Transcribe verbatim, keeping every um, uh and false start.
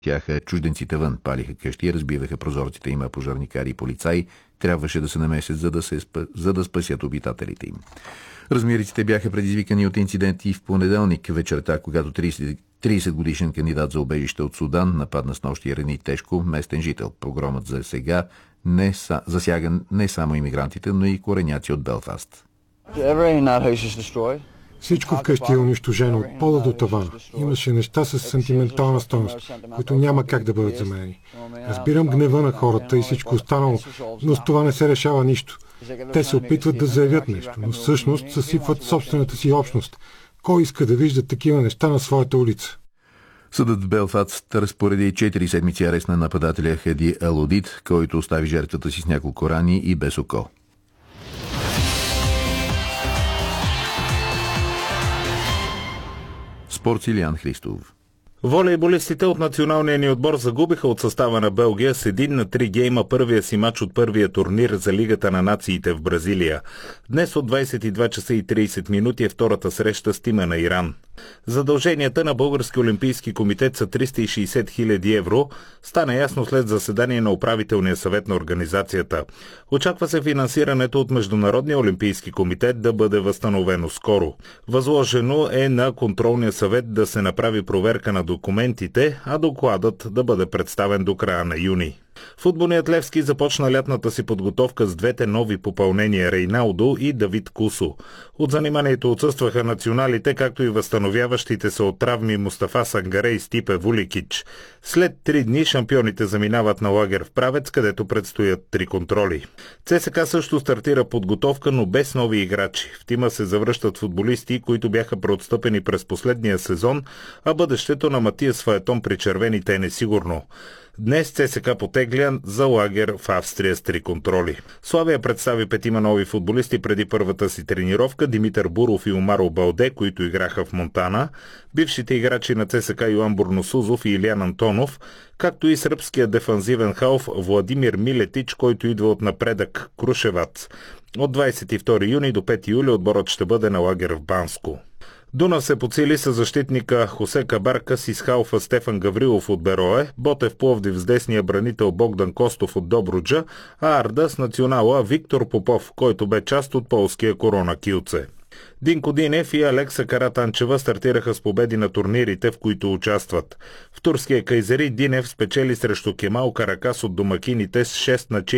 Тяха чужденците вън, палиха къщи, разбиваха прозорците, има пожарникари и полицаи. Трябваше да се намесят, за да, се спа... за да спасят обитателите им. Размериците бяха предизвикани от инциденти в понеделник вечерта, когато тридесет годишен кандидат за убежище от Судан нападна с нощи и рани тежко местен жител. Погромът за сега не са... засяга не само имигрантите, но и кореняци от Белфаст. Всичко вкъщи е унищожено от пола до тавана. Имаше неща с сантиментална стойност, които няма как да бъдат заменени. Разбирам гнева на хората и всичко останало, но с това не се решава нищо. Те се опитват да заявят нещо, но всъщност съсипват собствената си общност. Кой иска да вижда такива неща на своята улица? Съдът в Белфаст разпореди четири седмици арест на нападателя Хади Алодит, който остави жертвата си с няколко рани и без око. Спорт, Илиян Христов. Волейболистите от националния ни отбор загубиха от състава на Белгия с един на три гейма първия си мач от първия турнир за Лигата на нациите в Бразилия. Днес от двадесет и два часа и тридесет минути е втората среща с тима на Иран. Задълженията на Български олимпийски комитет са триста и шейсет хиляди евро, стана ясно след заседание на управителния съвет на организацията. Очаква се финансирането от Международния олимпийски комитет да бъде възстановено скоро. Възложено е на контролния съвет да се направи проверка на документите, а докладът да бъде представен до края на юни. Футболният Левски започна лятната си подготовка с двете нови попълнения Рейналдо и Давид Кусо. От заниманието отсъстваха националите, както и възстановяващите се от травми Мустафа Сангаре и Стипе Вуликич. След три дни шампионите заминават на лагер в Правец, където предстоят три контроли. ЦСКА също стартира подготовка, но без нови играчи. В тима се завръщат футболисти, които бяха преотстъпени през последния сезон, а бъдещето на Матиас Фаетон при червените е несигурно. Днес ЦСКА потегля за лагер в Австрия с три контроли. Славия представи петима нови футболисти преди първата си тренировка: Димитър Буров и Омаро Балде, които играха в Монтана, бившите играчи на ЦСКА Йоан Бурносузов и Илиян Антонов, както и сръбския дефанзивен халф Владимир Милетич, който идва от напредък Крушевац. От двадесет и втори юни до пети юли отборът ще бъде на лагер в Банско. Дунав се подсили с защитника Хосе Кабаркас и с халфа Стефан Гаврилов от Берое, Ботев Пловдив с десния бранител Богдан Костов от Добруджа, а Арда с национала Виктор Попов, който бе част от полския Корона Килце. Динко Динев и Алекса Каратанчева стартираха с победи на турнирите, в които участват. В турския Кайзери Динев спечели срещу Кемал Каракас от домакините с шест на четири.